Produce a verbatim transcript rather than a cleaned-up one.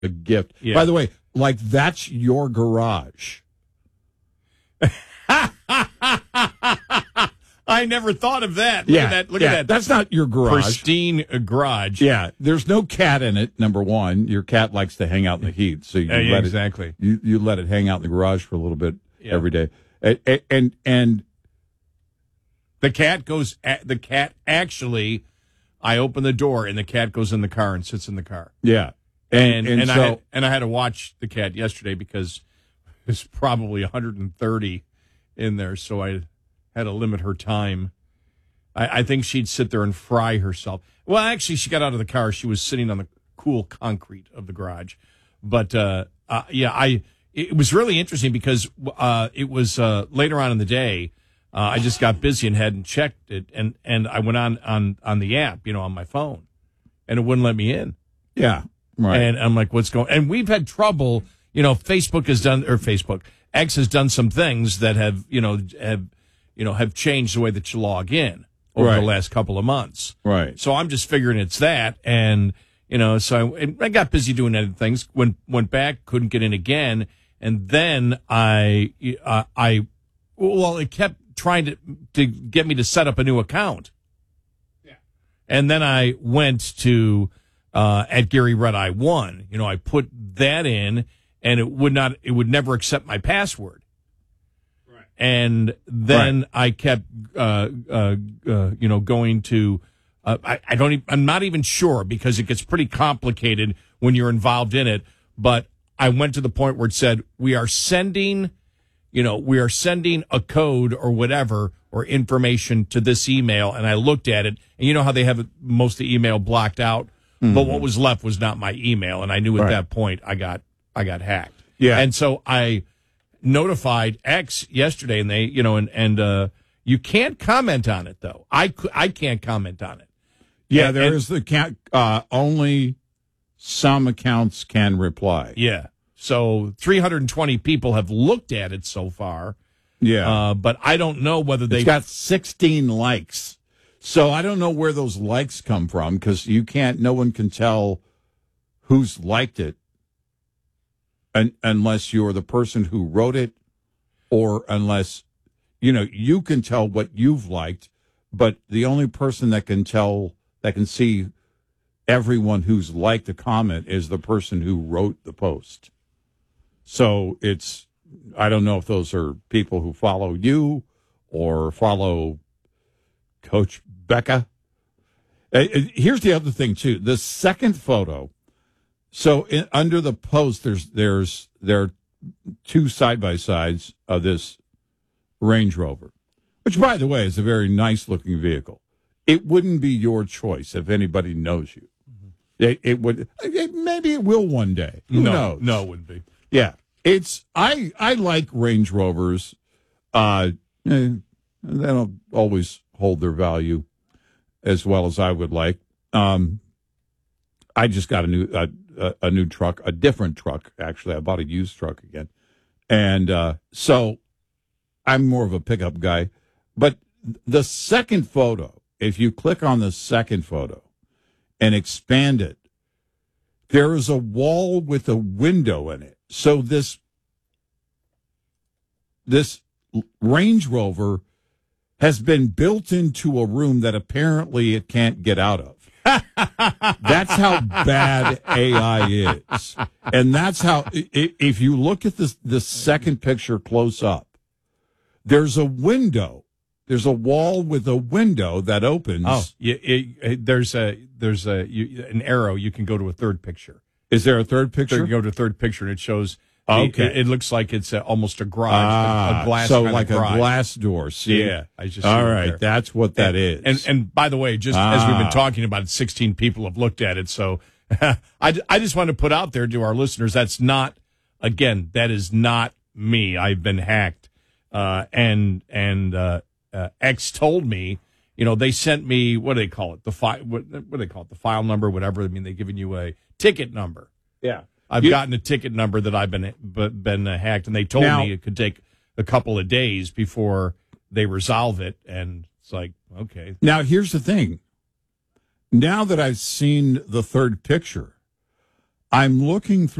a gift. Yeah. By the way, like that's your garage. I never thought of that. Look yeah, at that. Look yeah, at that. That's not your garage. Pristine uh, garage. Yeah, there's no cat in it. Number one, your cat likes to hang out in the heat, so you Yeah, yeah, let exactly. it, you you let it hang out in the garage for a little bit Yeah. every day, and and, and The cat goes. The cat actually. I open the door and the cat goes in the car and sits in the car. yeah, And and, and, and I so had, and I had to watch the cat yesterday because there's probably one hundred thirty in there, so I had to limit her time. I, I think she'd sit there and fry herself. Well, actually, she got out of the car. She was sitting on the cool concrete of the garage. But uh, uh, yeah, I it was really interesting because uh, it was uh, later on in the day. Uh, I just got busy and hadn't checked it, and, and I went on, on, on the app, you know, on my phone, and it wouldn't let me in. yeah, right. And I'm like, what's going? And we've had trouble. You know, Facebook has done, or Facebook X has done some things that have, you know, have, you know, have changed the way that you log in over Right. the last couple of months. Right. So I'm just figuring it's that, and you know, so I, and I got busy doing other things. Went went back, couldn't get in again, and then I, uh, I, well, it kept trying to to get me to set up a new account. Yeah. And then I went to uh, at Gary Red Eye One. You know, I put that in, and it would not. It would never accept my password. Right. And then Right. I kept, uh, uh, uh, you know, going to. Uh, I, I don't. Even, I'm not even sure because it gets pretty complicated when you're involved in it. But I went to the point where it said we are sending. You know, we are sending a code or whatever or information to this email. And I looked at it, and you know how they have most of the email blocked out, mm-hmm. but what was left was not my email. And I knew at Right. that point I got, I got hacked. Yeah. And so I notified X yesterday, and they, you know, and, and, uh, you can't comment on it though. I, cou- I can't comment on it. Yeah, And- there and- is the cat. Uh, only some accounts can reply. Yeah. So three hundred twenty people have looked at it so far. Yeah, Uh, but I don't know whether they it's got sixteen likes. So I don't know where those likes come from because you can't. No one can tell who's liked it, un, unless you're the person who wrote it, or unless you know you can tell what you've liked. But the only person that can tell that can see everyone who's liked a comment is the person who wrote the post. So it's, I don't know if those are people who follow you or follow Coach Becca. Uh, Here's the other thing too. The second photo. So in, under the post, there's there's there are two side by sides of this Range Rover, which by the way is a very nice looking vehicle. It wouldn't be your choice if anybody knows you. Mm-hmm. It, it would. It, maybe it will one day. Who no, knows? No, it wouldn't be. Yeah, it's I I like Range Rovers. Uh, eh, they don't always hold their value as well as I would like. Um, I just got a new a, a, a new truck, a different truck actually. I bought a used truck again, and uh, so I'm more of a pickup guy. But the second photo, if you click on the second photo and expand it, there is a wall with a window in it. So this this Range Rover has been built into a room that apparently it can't get out of. That's how bad A I is. And that's how, if you look at this, the second picture close up, there's a window. There's a wall with a window that opens. Oh, yeah, it, it, there's a there's a you, an arrow. You can go to a third picture. Is there a third picture? You can go to a third picture, and it shows. Okay. It, it looks like it's a, almost a garage, Ah, a, a glass, so kind like of garage. a glass door. See? Yeah, I just all see it right. there. That's what that and, is. And and by the way, just as we've Ah. been talking about it, sixteen people have looked at it. So I I just want to put out there to our listeners, that's not, again, that is not me. I've been hacked, uh, and and uh, uh, X told me, you know, they sent me, what do they call it? The file, what, what do they call it? The file number, whatever. I mean, they've given you a ticket number. yeah. I've You- gotten a ticket number that I've been been uh, hacked, and they told Now- me it could take a couple of days before they resolve it. And it's like, okay, Now, here's the thing. Now that I've seen the third picture, I'm looking through